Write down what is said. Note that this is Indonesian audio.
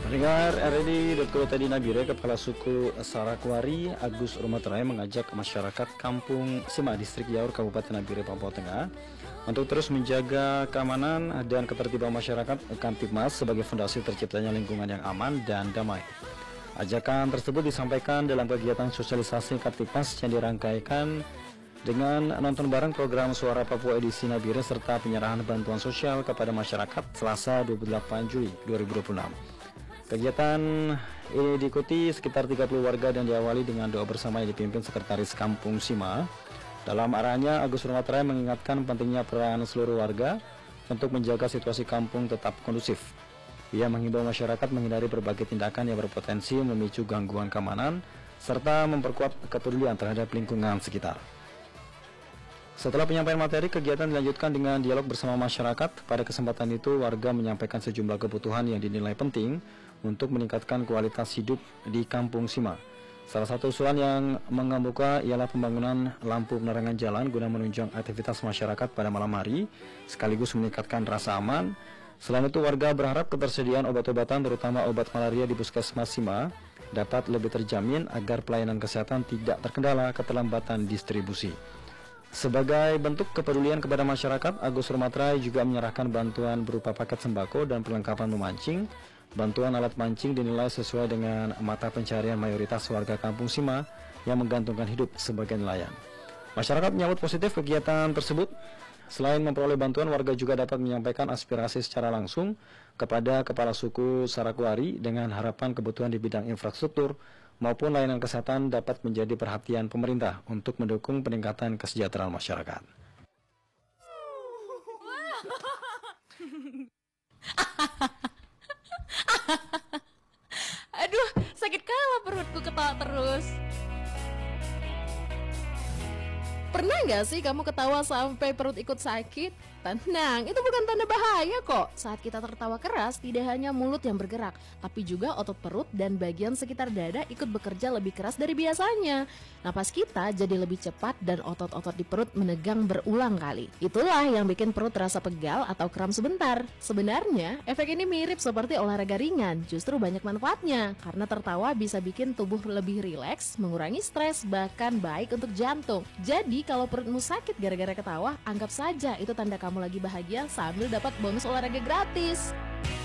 Pendengar RRI.co tadi Nabire, Kepala Suku Sarakwari Agus Rumaterai mengajak masyarakat Kampung Sima, Distrik Yaur, Kabupaten Nabire, Papua Tengah untuk terus menjaga keamanan dan ketertiban masyarakat Kamtibmas sebagai fondasi terciptanya lingkungan yang aman dan damai. Ajakan tersebut disampaikan dalam kegiatan sosialisasi Kamtibmas yang dirangkaikan dengan nonton bareng program Suara Papua edisi Nabire serta penyerahan bantuan sosial kepada masyarakat Selasa 28 Juli 2026. Kegiatan ini diikuti sekitar 30 warga dan diawali dengan doa bersama yang dipimpin Sekretaris Kampung Sima. Dalam arahannya, Agus Rumaterai mengingatkan pentingnya peran seluruh warga untuk menjaga situasi kampung tetap kondusif. Ia menghimbau masyarakat menghindari berbagai tindakan yang berpotensi memicu gangguan keamanan serta memperkuat kepedulian terhadap lingkungan sekitar. Setelah penyampaian materi, kegiatan dilanjutkan dengan dialog bersama masyarakat. Pada kesempatan itu, warga menyampaikan sejumlah kebutuhan yang dinilai penting untuk meningkatkan kualitas hidup di Kampung Sima. Salah satu usulan yang mengemuka ialah pembangunan lampu penerangan jalan guna menunjang aktivitas masyarakat pada malam hari, sekaligus meningkatkan rasa aman. Selain itu, warga berharap ketersediaan obat-obatan, terutama obat malaria di Puskesmas Sima, dapat lebih terjamin agar pelayanan kesehatan tidak terkendala keterlambatan distribusi. Sebagai bentuk kepedulian kepada masyarakat, Agus Rumaterai juga menyerahkan bantuan berupa paket sembako dan perlengkapan memancing. Bantuan alat mancing dinilai sesuai dengan mata pencarian mayoritas warga Kampung Sima yang menggantungkan hidup sebagai nelayan. Masyarakat menyambut positif kegiatan tersebut. Selain memperoleh bantuan, warga juga dapat menyampaikan aspirasi secara langsung kepada Kepala Suku Sarakwari dengan harapan kebutuhan di bidang infrastruktur maupun layanan kesehatan dapat menjadi perhatian pemerintah untuk mendukung peningkatan kesejahteraan masyarakat. Aduh, sakit kala perutku ketawa terus. Pernah nggak sih kamu ketawa sampai perut ikut sakit? Tenang, itu bukan tanda bahaya kok. Saat kita tertawa keras, tidak hanya mulut yang bergerak, tapi juga otot perut dan bagian sekitar dada ikut bekerja lebih keras dari biasanya. Napas kita jadi lebih cepat dan otot-otot di perut menegang berulang kali. Itulah yang bikin perut terasa pegal atau kram sebentar. Sebenarnya, efek ini mirip seperti olahraga ringan, justru banyak manfaatnya. Karena tertawa bisa bikin tubuh lebih rileks, mengurangi stres, bahkan baik untuk jantung. Jadi, kalau perutmu sakit gara-gara ketawa, anggap saja itu tanda kamu lagi bahagia sambil dapat bonus olahraga gratis.